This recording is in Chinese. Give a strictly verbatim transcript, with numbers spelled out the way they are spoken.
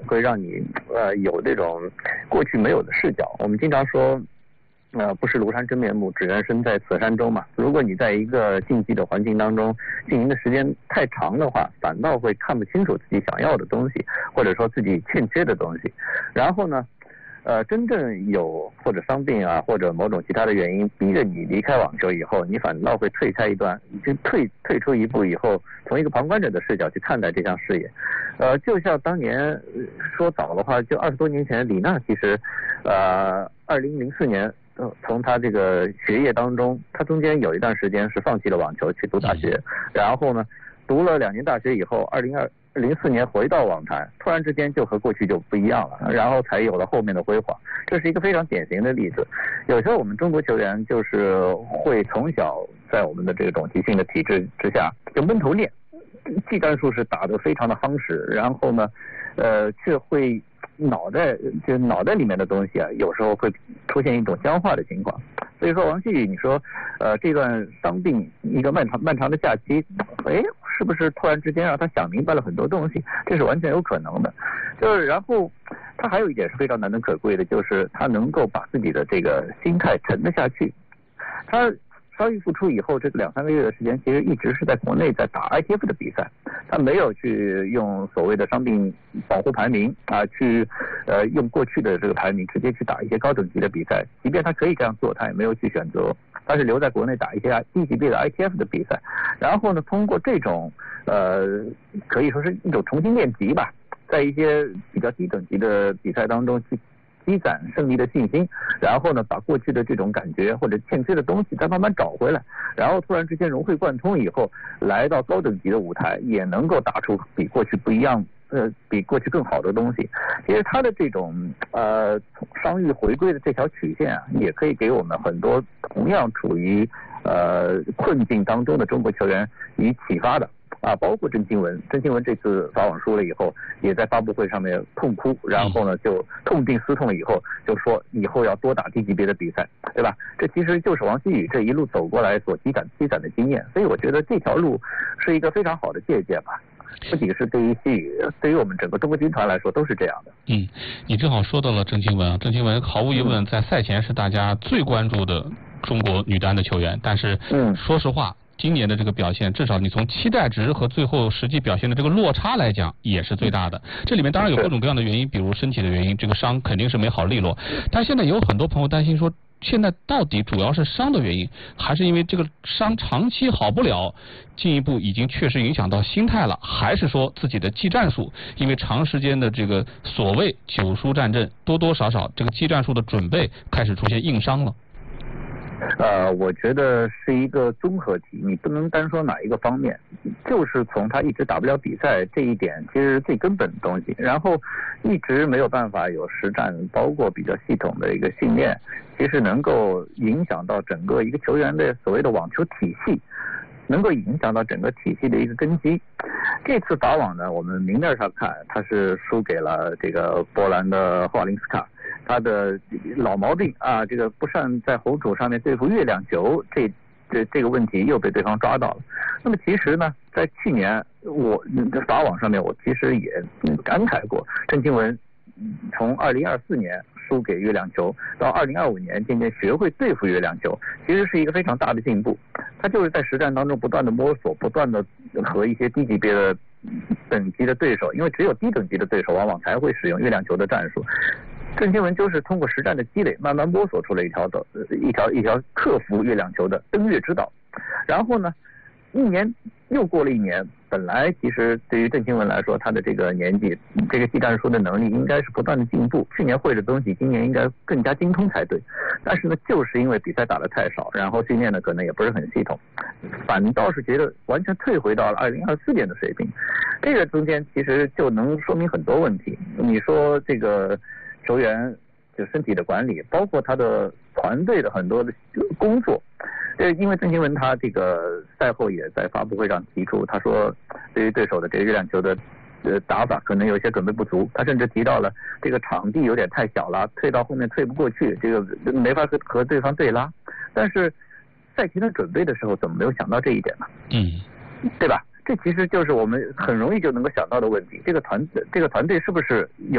会让你呃有这种过去没有的视角。我们经常说。呃，不是庐山真面目，只缘身在此山中嘛。如果你在一个竞技的环境当中经营的时间太长的话，反倒会看不清楚自己想要的东西，或者说自己欠缺的东西。然后呢，呃，真正有或者伤病啊，或者某种其他的原因逼着你离开网球以后，你反倒会退开一段，就退退出一步以后，从一个旁观者的视角去看待这项事业。呃，就像当年说早的话，就二十多年前，李娜其实，呃，二零零四年。从他这个学业当中，他中间有一段时间是放弃了网球去读大学，然后呢，读了两年大学以后，二零二零四年回到网坛，突然之间就和过去就不一样了，然后才有了后面的辉煌。这是一个非常典型的例子。有时候我们中国球员就是会从小在我们的这种集训的体制之下就闷头练，技战术是打得非常的夯实，然后呢，呃，却会。脑袋就脑袋里面的东西啊，有时候会出现一种僵化的情况。所以说王希宇，你说，呃，这段伤病一个漫长漫长的假期，哎，是不是突然之间让他想明白了很多东西？这是完全有可能的。就是然后他还有一点是非常难能可贵的，就是他能够把自己的这个心态沉得下去。他伤愈复出以后，这个两三个月的时间，其实一直是在国内在打 I T F 的比赛，他没有去用所谓的伤病保护排名啊，去呃用过去的这个排名直接去打一些高等级的比赛。即便他可以这样做，他也没有去选择，他是留在国内打一些低级别的 I T F 的比赛。然后呢，通过这种呃可以说是一种重新练级吧，在一些比较低等级的比赛当中去。积攒胜利的信心，然后呢，把过去的这种感觉或者欠缺的东西再慢慢找回来，然后突然之间融会贯通以后，来到高等级的舞台，也能够打出比过去不一样，呃，比过去更好的东西。其实他的这种呃伤愈回归的这条曲线啊，也可以给我们很多同样处于呃困境当中的中国球员以启发的。啊，包括郑钦文，郑钦文这次法网输了以后，也在发布会上面痛哭，然后呢就痛定思痛以后就说以后要多打低级别的比赛，对吧？这其实就是王希宇这一路走过来所积攒积攒的经验，所以我觉得这条路是一个非常好的借鉴吧。不仅是对于希宇，对于我们整个中国军团来说都是这样的。 嗯，你正好说到了郑钦文啊，郑钦文毫无疑问在赛前是大家最关注的中国女单的球员，但是嗯，说实话。今年的这个表现，至少你从期待值和最后实际表现的这个落差来讲，也是最大的。这里面当然有各种各样的原因，比如身体的原因，这个伤肯定是没好利落。但现在有很多朋友担心说，现在到底主要是伤的原因，还是因为这个伤长期好不了，进一步已经确实影响到心态了，还是说自己的技战术，因为长时间的这个所谓久疏战阵，多多少少这个技战术的准备开始出现硬伤了。 呃，我觉得是一个综合体，你不能单说哪一个方面，就是从他一直打不了比赛这一点，其实最根本的东西，然后一直没有办法有实战，包括比较系统的一个训练，其实能够影响到整个一个球员的所谓的网球体系，能够影响到整个体系的一个根基。这次法网呢，我们明面上看，他是输给了这个波兰的霍瓦林斯卡。他的老毛病啊，这个不善在红土上面对付月亮球，这这这个问题又被对方抓到了。那么其实呢，在去年我在法网上面，我其实也感慨过，郑钦文从二零二四年输给月亮球，到二零二五年渐渐学会对付月亮球，其实是一个非常大的进步。他就是在实战当中不断的摸索，不断的和一些低级别的等级的对手，因为只有低等级的对手往往才会使用月亮球的战术。郑钦文就是通过实战的积累，慢慢摸索出了一条的一条一条克服月亮球的登月之道。然后呢，一年又过了一年，本来其实对于郑钦文来说，他的这个年纪，这个技战术的能力应该是不断的进步。去年会的东西，今年应该更加精通才对。但是呢，就是因为比赛打得太少，然后训练呢可能也不是很系统，反倒是觉得完全退回到了二零二四年的水平。这个中间其实就能说明很多问题。你说这个球员就身体的管理，包括他的团队的很多的工作。呃，因为郑钦文他这个赛后也在发布会上提出，他说对于对手的这个月亮球的呃打法可能有些准备不足，他甚至提到了这个场地有点太小了，退到后面退不过去，这个没法和和对方对拉。但是赛前的准备的时候，怎么没有想到这一点呢？ 嗯， 对吧？这其实就是我们很容易就能够想到的问题。这个团这个团队是不是有